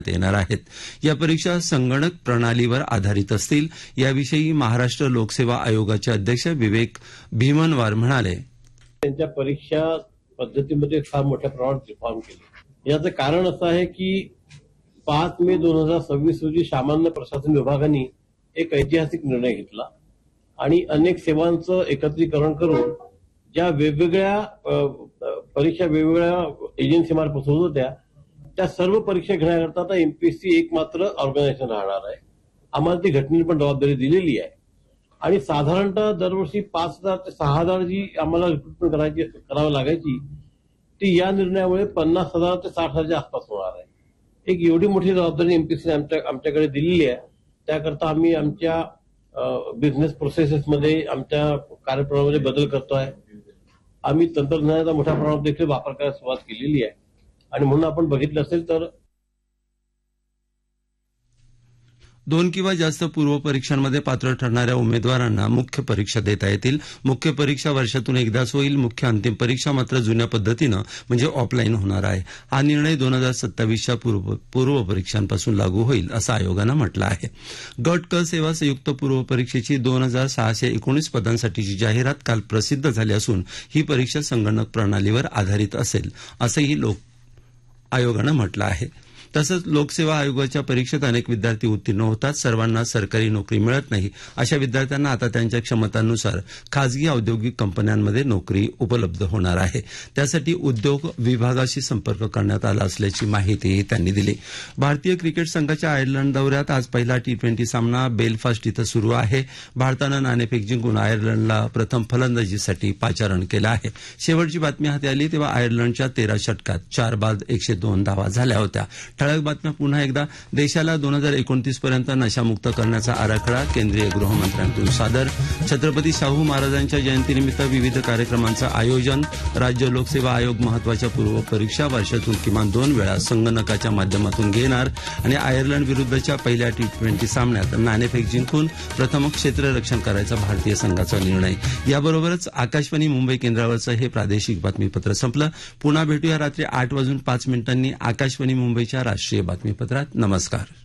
येणार आहेत। या परीक्षा संगणक प्रणालीवर आधारित असतील, याविषयी महाराष्ट्र लोकसेवा आयोगाचे अध्यक्ष विवेक भीमनवार म्हणाले। त्यांच्या परीक्षा पद्धतीमध्ये फार मोठ्या प्रमाणात रिफॉर्म केले। याचं कारण असं आहे की 5 मे 2026 रोजी सामान्य प्रशासन विभागाने एक ऐतिहासिक निर्णय घेतला आणि अनेक सेवांचं एकत्रीकरण करून ज्या वेगवेगळ्या परीक्षा वेगवेगळ्या एजन्सीमार्फत होत होत्या, त्या सर्व परीक्षा घेण्याकरता आता एमपीएससी एकमात्र ऑर्गनायझेशन राहणार आहे। आम्हाला ती घटनेने पण जबाबदारी दिलेली आहे आणि साधारणतः दरवर्षी 5,000 ते 6,000 जी आम्हाला रिक्रुटमेंट करावी लागायची, ती या निर्णयामुळे 50,000 ते 60,000च्या आसपास होणार आहे। एक एवढी मोठी जबाबदारी एमपीएससी आमच्याकडे दिलेली आहे। त्याकरता आम्ही आमच्या बिझनेस प्रोसेसेसमध्ये आमच्या कार्यप्रणालीमध्ये बदल करतोय। आम्ही तंत्रज्ञानाचा मोठ्या प्रमाणात देखील वापर करायला सुरुवात केलेली आहे आणि म्हणून आपण बघितलं असेल तर 2 किंवा जास्त पूर्व परीक्षांमध्ये पात्र ठरणाऱ्या उमेदवारांना मुख्य परीक्षा देता येतील। मुख्य परीक्षा वर्षातून एकदाच होईल। मुख्य अंतिम परीक्षा मात्र जुन्या पद्धतीनं म्हणजे ऑफलाईन होणार आहे। हा निर्णय 2027च्या पूर्व परीक्षांपासून लागू होईल, असं आयोगानं म्हटलं आहे। गट क सेवा संयुक्त पूर्व परीक्षेची 2619 पदांसाठीची जाहिरात काल प्रसिद्ध झाली असून ही परीक्षा संगणक प्रणालीवर आधारित असेल, असंही आयोगानं म्हटलं आहे। तसंच लोकसेवा आयोगाच्या परीक्षेत अनेक विद्यार्थी उत्तीर्ण होतात। सर्वांना सरकारी नोकरी मिळत नाही, अशा विद्यार्थ्यांना आता त्यांच्या क्षमतांनुसार खासगी औद्योगिक कंपन्यांमध्ये नोकरी उपलब्ध होणार आहे। त्यासाठी उद्योग विभागाशी संपर्क करण्यात आला असल्याची माहितीही त्यांनी दिली। भारतीय क्रिकेट संघाच्या आयर्लंड दौऱ्यात आज पहिला T20 सामना बेलफास्ट इथं सुरू आहे। भारतानं नाणेफेक जिंकून आयर्लंडला प्रथम फलंदाजीसाठी पाचारण केलं आहे। शेवटची बातमी हाती आली तेव्हा आयर्लंडच्या 13 षटकात 4 बाद 102 धावा झाल्या होत्या। ठळक बातम्या पुन्हा एकदा। देशाला 2029 पर्यंत नशामुक्त करण्याचा आराखडा केंद्रीय गृहमंत्र्यांकडून सादर। छत्रपती शाहू महाराजांच्या जयंतीनिमित्त विविध कार्यक्रमांचं आयोजन। राज्य लोकसेवा आयोग महत्वाच्या पूर्व परीक्षा वर्षातून किमान 2 वेळा संगणकाच्या माध्यमातून घेणार आणि आयर्लंड विरुद्धच्या पहिल्या T20 सामन्यात नाणेफेक जिंकून प्रथम क्षेत्ररक्षण करायचा भारतीय संघाचा निर्णय। याबरोबरच आकाशवाणी मुंबई केंद्रावरचं हे प्रादेशिक बातमीपत्र संपलं। पुन्हा भेटूया रात्री 8:05 आकाशवाणी मुंबईच्या राष्ट्रीय बातमीपत्रात। नमस्कार।